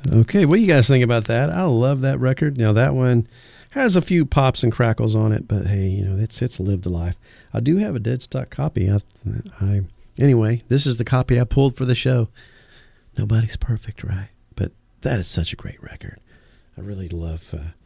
Okay, what do you guys think about that? I love that record. Now, that one has a few pops and crackles on it, but hey, it's lived a life. I do have a dead stock copy. Anyway, this is the copy I pulled for the show. Nobody's perfect, right? But that is such a great record. I really love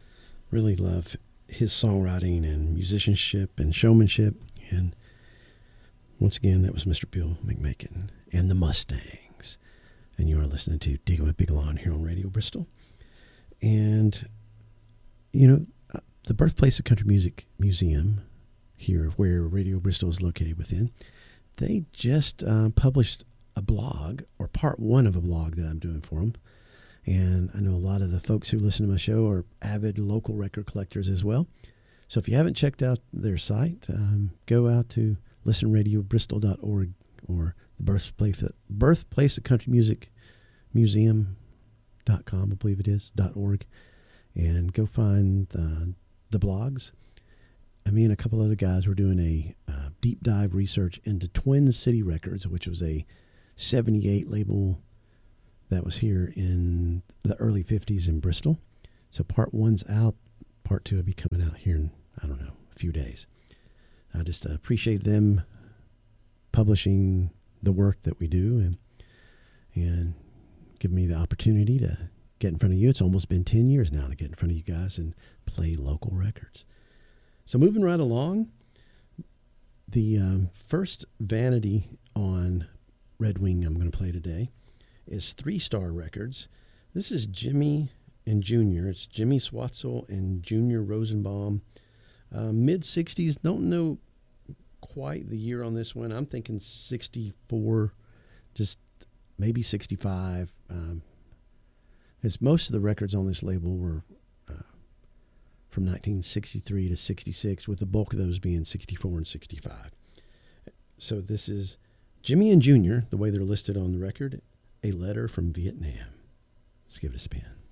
his songwriting and musicianship and showmanship. And once again, that was Mr. Bill McMakin and the Mustangs. And you are listening to Digging with Big Lon here on Radio Bristol. And, the Birthplace of Country Music Museum here, where Radio Bristol is located within, they just published a blog, or part one of a blog that I'm doing for them. And I know a lot of the folks who listen to my show are avid local record collectors as well. So if you haven't checked out their site, go out to listenradiobristol.org or the Birthplace of Country Music Museum.com, I believe it is, .org, and go find the blogs. Me and a couple other guys were doing a deep dive research into Twin City Records, which was a 78 label that was here in the early 50s in Bristol. So part one's out. Part two will be coming out here in, a few days. I just appreciate them publishing the work that we do and giving me the opportunity to get in front of you. It's almost been 10 years now to get in front of you guys and play local records. So moving right along, the first Vanity on Red Wing I'm going to play today is 3 Star Records. This is Jimmy and Junior. It's Jimmy Swatzel and Junior Rosenbaum. Mid-60s. Don't know quite the year on this one. I'm thinking 64, just maybe 65. As most of the records on this label were from 1963 to 66, with the bulk of those being 64 and 65. So this is Jimmy and Junior, the way they're listed on the record, A Letter from Vietnam. Let's give it a spin.